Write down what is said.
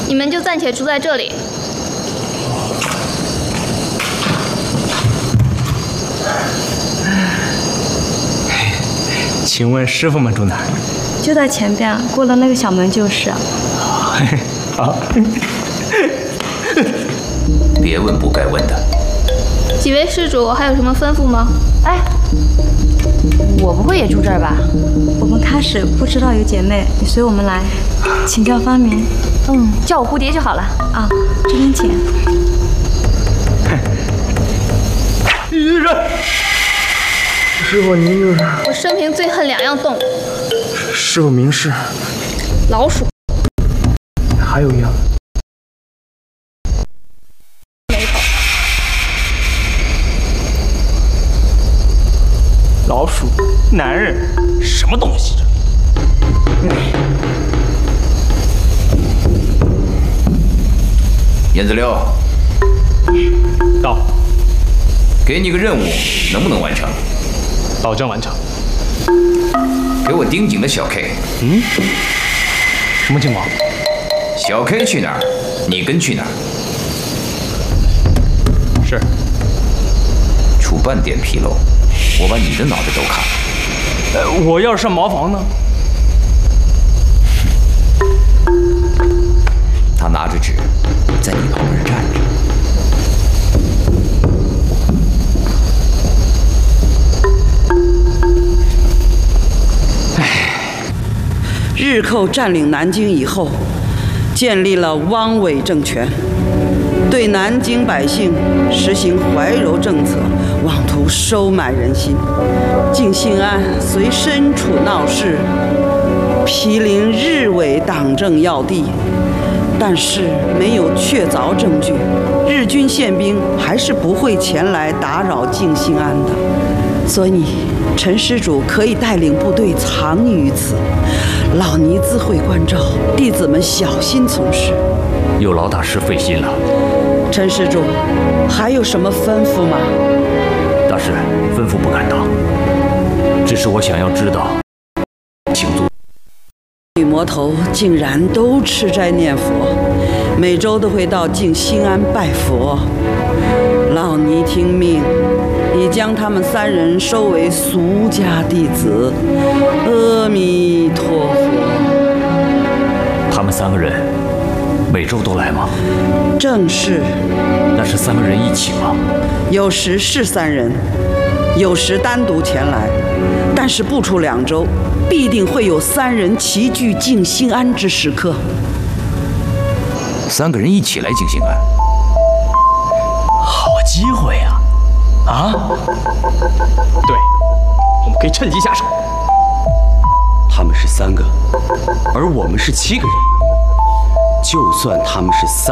你们就暂且住在这里。 请问师傅们住哪儿？ 就在前边，过了那个小门就是。 好。 别问不该问的。 几位施主还有什么吩咐吗？ 哎，我不会也住这儿吧？ 我们开始不知道有姐妹，你随我们来，请教芳名。 叫我蝴蝶就好了。 啊，这边请。 师傅，您就是？ 我生平最恨2样动物。 师傅明示。 老鼠。 还有一样。 没头。 老鼠，男人，什么东西这？ 燕子六， 到。 给你个任务，能不能完成？ 保证完成。 给我盯紧了小 K。 什么情况？ 小 K 去哪儿，你跟去哪儿。 是。 出半点纰漏，我把你的脑袋都砍了。 我要是上茅房呢？ 他拿着纸，在你旁边站着。 日寇占领南京以后，建立了汪伪政权，对南京百姓实行怀柔政策，妄图收买人心。敬信安虽身处闹市，毗邻日伪党政要地，但是没有确凿证据，日军宪兵还是不会前来打扰敬信安的。所以，陈施主可以带领部队藏匿于此，老尼自会关照，弟子们小心从事。 有劳大师费心了。 陈施主，还有什么吩咐吗？ 大师，吩咐不敢当，只是我想要知道，请足。 女魔头竟然都吃斋念佛，每周都会到敬心安拜佛。老尼听命，已将他们3人收为俗家弟子。阿弥陀佛。 他们3个人每周都来吗？ 正是。 那是3个人一起吗？ 有时是3人，有时单独前来，但是不出2周，必定会有3人齐聚敬心安之时刻。 3个人一起来敬心安， 好机会呀！对，我们可以趁机下手。 他们是3个，而我们是7个人。就算他们是3。